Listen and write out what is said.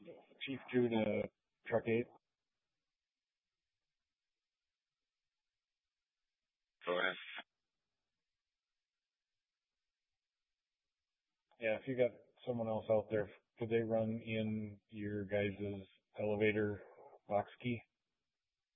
Chief Drew to truck 8. Go ahead. Yeah, if you got someone else out there, could they run in your guys' elevator box key?